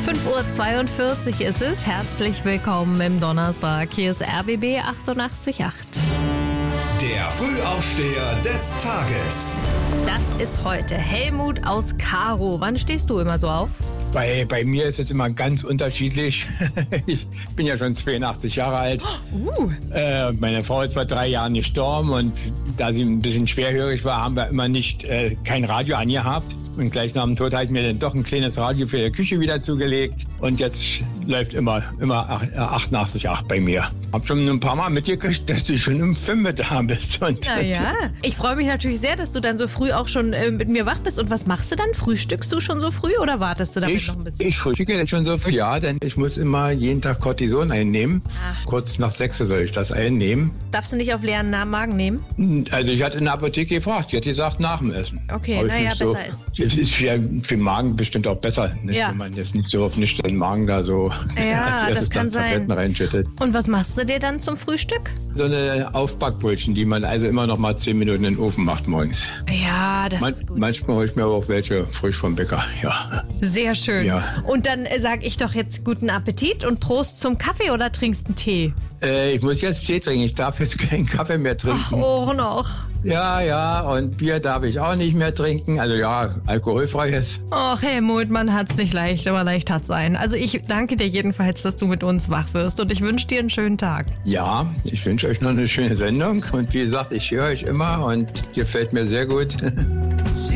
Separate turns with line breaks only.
5:42 Uhr ist es. Herzlich willkommen im Donnerstag. Hier ist RBB 88.8.
Der Frühaufsteher des Tages.
Das ist heute Helmut aus Karow. Wann stehst du immer so auf?
Bei mir ist es immer ganz unterschiedlich. Ich bin ja schon 82 Jahre alt. Meine Frau ist vor 3 Jahren gestorben und da sie ein bisschen schwerhörig war, haben wir immer kein Radio angehabt. Und gleich nach dem Tod habe ich mir dann doch ein kleines Radio für die Küche wieder zugelegt. Und jetzt läuft immer 88.8 bei mir. Hab schon ein paar Mal mitgekriegt, dass du schon um 5 da bist.
Naja, ich freue mich natürlich sehr, dass du dann so früh auch schon mit mir wach bist. Und was machst du dann? Frühstückst du schon so früh oder wartest du damit noch ein bisschen?
Ich frühstücke jetzt schon so früh, ja, denn ich muss immer jeden Tag Cortison einnehmen. Kurz nach 6 soll ich das einnehmen.
Darfst du nicht auf leeren Magen nehmen?
Also ich hatte in der Apotheke gefragt, die hat gesagt, nach dem Essen.
Okay, naja, besser ist.
Es ist für den Magen bestimmt auch besser, nicht, wenn man jetzt nicht so auf nüchternen Magen da so als erstes
das kann
Tabletten
sein.
reinschüttet.
Und was machst du dir dann zum Frühstück?
So eine Aufbackbrötchen, die man also immer noch mal 10 Minuten in den Ofen macht morgens.
Ja, das ist gut.
Manchmal hole ich mir aber auch welche frisch vom Bäcker, ja.
Sehr schön.
Ja.
Und dann sage ich doch jetzt guten Appetit und Prost zum Kaffee oder trinkst einen Tee?
Ich muss jetzt Tee trinken, ich darf jetzt keinen Kaffee mehr trinken.
Oh, noch.
Ja, und Bier darf ich auch nicht mehr trinken, also ja, alkoholfreies.
Och, Helmut, man hat's nicht leicht, aber leicht hat's sein. Also ich danke dir jedenfalls, dass du mit uns wach wirst und ich wünsche dir einen schönen Tag.
Ja, ich wünsche euch noch eine schöne Sendung und wie gesagt, ich höre euch immer und gefällt mir sehr gut.